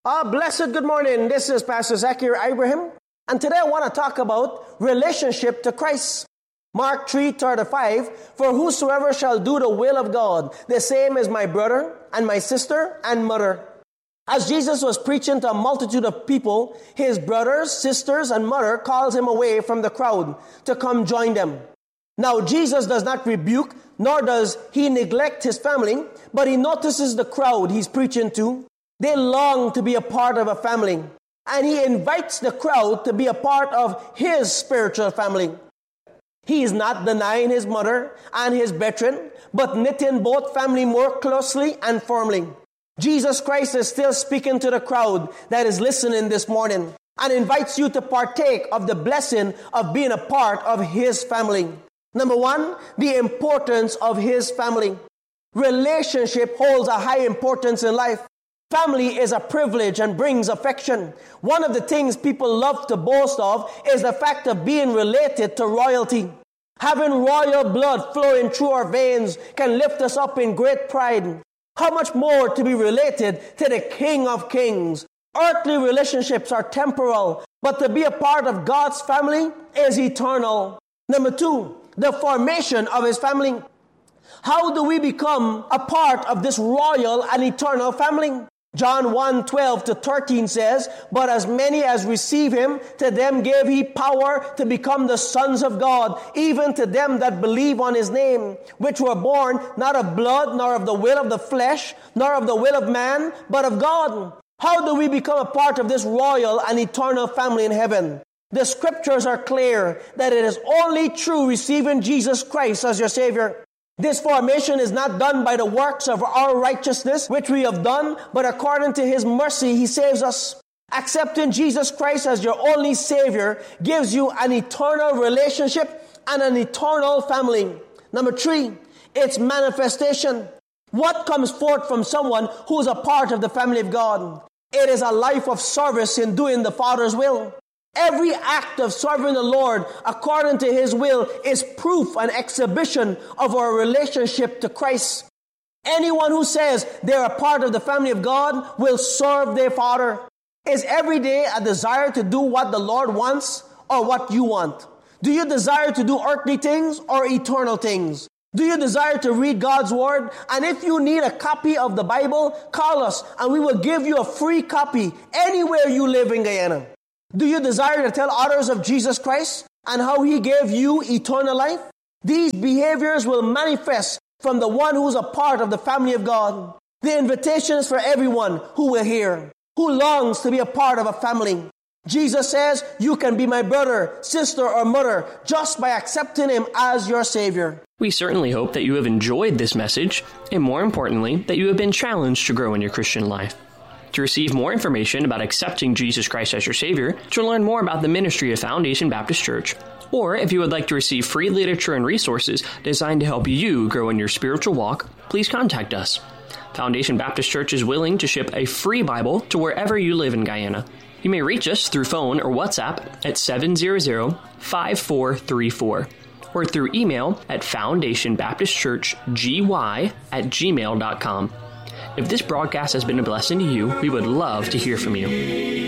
Blessed good morning. This is Pastor Zakir Ibrahim. And today I want to talk about relationship to Christ. Mark 3:35, for whosoever shall do the will of God, the same is my brother and my sister and mother. As Jesus was preaching to a multitude of people, his brothers, sisters, and mother called him away from the crowd to come join them. Now Jesus does not rebuke, nor does he neglect his family, but he notices the crowd he's preaching to. They long to be a part of a family, and he invites the crowd to be a part of his spiritual family. He is not denying his mother and his brethren, but knitting both family more closely and firmly. Jesus Christ is still speaking to the crowd that is listening this morning and invites you to partake of the blessing of being a part of his family. Number one, the importance of his family. Relationship holds a high importance in life. Family is a privilege and brings affection. One of the things people love to boast of is the fact of being related to royalty. Having royal blood flowing through our veins can lift us up in great pride. How much more to be related to the King of Kings? Earthly relationships are temporal, but to be a part of God's family is eternal. Number two, the formation of his family. How do we become a part of this royal and eternal family? John 1:12-13 says, but as many as receive him, to them gave he power to become the sons of God, even to them that believe on his name, which were born not of blood, nor of the will of the flesh, nor of the will of man, but of God. How do we become a part of this royal and eternal family in heaven? The scriptures are clear that it is only through receiving Jesus Christ as your Savior. This formation is not done by the works of our righteousness, which we have done, but according to his mercy, he saves us. Accepting Jesus Christ as your only Savior gives you an eternal relationship and an eternal family. Number three, its manifestation. What comes forth from someone who is a part of the family of God? It is a life of service in doing the Father's will. Every act of serving the Lord according to his will is proof and exhibition of our relationship to Christ. Anyone who says they're a part of the family of God will serve their Father. Is every day a desire to do what the Lord wants or what you want? Do you desire to do earthly things or eternal things? Do you desire to read God's Word? And if you need a copy of the Bible, call us and we will give you a free copy anywhere you live in Guyana. Do you desire to tell others of Jesus Christ and how he gave you eternal life? These behaviors will manifest from the one who is a part of the family of God. The invitation is for everyone who will hear, who longs to be a part of a family. Jesus says, you can be my brother, sister, or mother just by accepting him as your Savior. We certainly hope that you have enjoyed this message, and more importantly, that you have been challenged to grow in your Christian life. To receive more information about accepting Jesus Christ as your Savior, to learn more about the ministry of Foundation Baptist Church, or if you would like to receive free literature and resources designed to help you grow in your spiritual walk, please contact us. Foundation Baptist Church is willing to ship a free Bible to wherever you live in Guyana. You may reach us through phone or WhatsApp at 700-5434, or through email at foundationbaptistchurchgy@gmail.com. If this broadcast has been a blessing to you, we would love to hear from you.